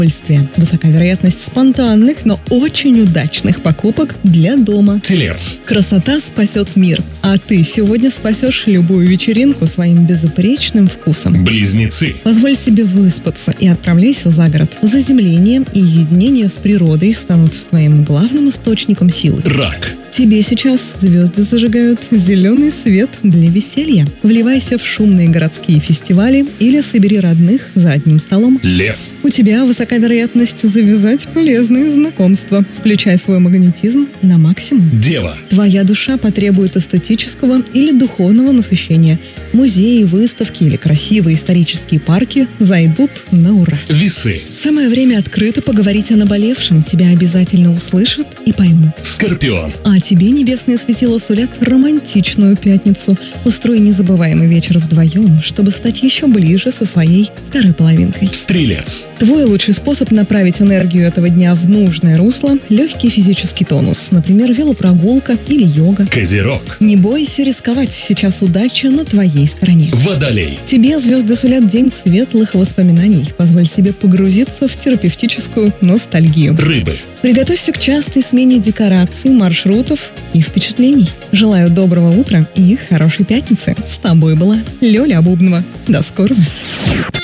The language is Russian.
удовольствие. Высока вероятность спонтанных, но очень удачных покупок для дома. Телец. Красота спасет мир, а ты сегодня спасешь любую вечеринку своим безупречным вкусом. Близнецы. Позволь себе выспаться и отправляйся за город. Заземление и единение с природой станут твоим главным источником силы. Рак. Тебе сейчас звезды зажигают зеленый свет для веселья. Вливайся в шумные городские фестивали или собери родных за одним столом. Лев. У тебя высока вероятность завязать полезные знакомства. Включай свой магнетизм на максимум. Дева. Твоя душа потребует эстетического или духовного насыщения. Музеи, выставки или красивые исторические парки зайдут на ура. Весы. Самое время открыто поговорить о наболевшем. Тебя обязательно услышат и поймут. Скорпион. А тебе небесные светила сулят романтичную пятницу. Устрой незабываемый вечер вдвоем, чтобы стать еще ближе со своей второй половинкой. Стрелец. Твой лучший способ направить энергию этого дня в нужное русло – легкий физический тонус, например, велопрогулка или йога. Козерог. Не бойся рисковать, сейчас удача на твоей стороне. Водолей. Тебе звезды сулят день светлых воспоминаний. Позволь себе погрузиться в терапевтическую ностальгию. Рыбы. Приготовься к частой смене декораций, маршрутов и впечатлений. Желаю доброго утра и хорошей пятницы. С тобой была Лёля Обуднова. До скорого.